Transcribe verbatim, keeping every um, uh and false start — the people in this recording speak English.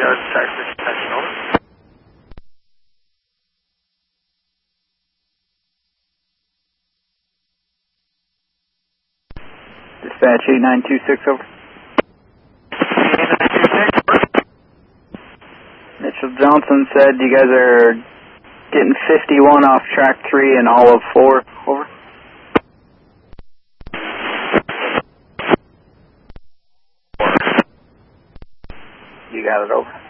Yard, taxi, taxi, over. Dispatch eight nine two six, over. Mitchell Johnson said you guys are getting fifty-one off track three and all of four, over. You got it, over.